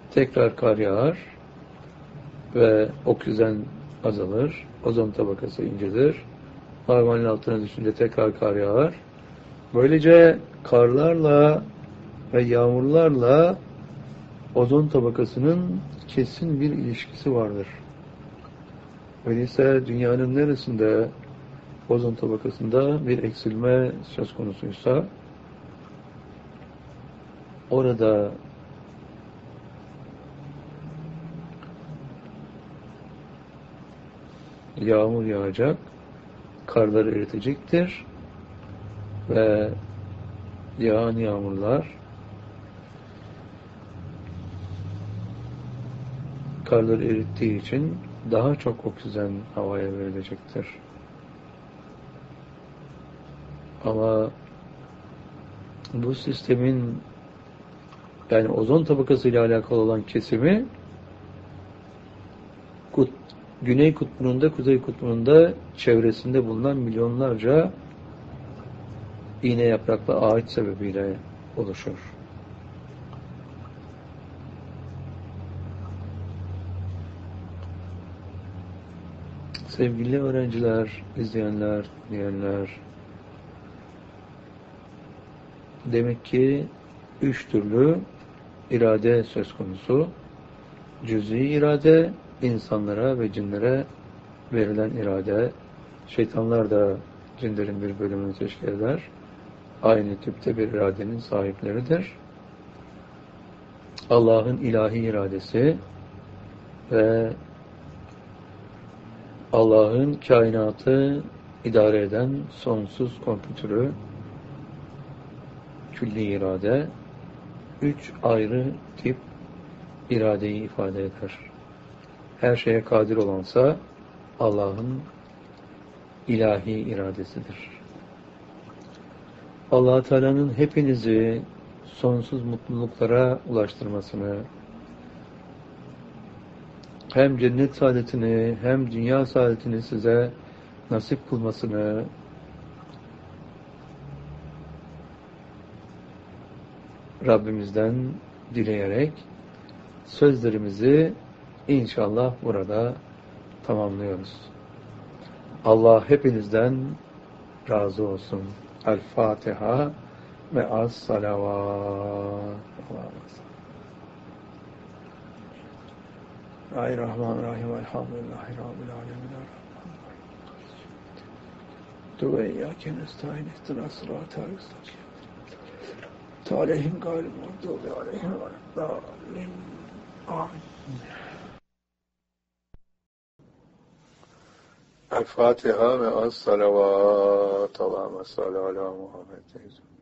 Tekrar kar yağar ve oksijen azalır. Ozon tabakası incelir. Hayvanın altına düşünce tekrar kar yağar. Böylece karlarla ve yağmurlarla ozon tabakasının kesin bir ilişkisi vardır. Öyleyse dünyanın neresinde ozon tabakasında bir eksilme söz konusuysa orada yağmur yağacak, karları eritecektir ve yağan yağmurlar karları erittiği için daha çok oksijen havaya verilecektir. Ama bu sistemin yani ozon tabakası ile alakalı olan kesimi Güney Kutbu'nun da Kuzey Kutbu'nun da çevresinde bulunan milyonlarca iğne yapraklı ağaç sebebiyle oluşur. Sevgili öğrenciler, izleyenler, dinleyenler, demek ki 3 türlü irade söz konusu. Cüz'i irade, insanlara ve cinlere verilen irade. Şeytanlar da cinlerin bir bölümünü teşkil eder. Aynı tipte bir iradenin sahipleridir. Allah'ın ilahi iradesi ve Allah'ın kainatı idare eden sonsuz kompütürü, külli irade, 3 ayrı tip iradeyi ifade eder. Her şeye kadir olansa Allah'ın ilahi iradesidir. Allah Teala'nın hepinizi sonsuz mutluluklara ulaştırmasını, hem cennet saadetini hem dünya saadetini size nasip kılmasını Rabbimizden dileyerek sözlerimizi inşallah burada tamamlıyoruz. Allah hepinizden razı olsun. El Fatiha ve az salavat. Bismillahirrahmanirrahim. Elhamdülillahi Rabbil alemin. Dua eyyâke nestaîn ihdinas sıratal müstakîm. Aleyhim gayril mağdûbi aleyhim veleddâllîn. Amin. El Fatiha ve az salavat. Allahümme salli ala Muhammed.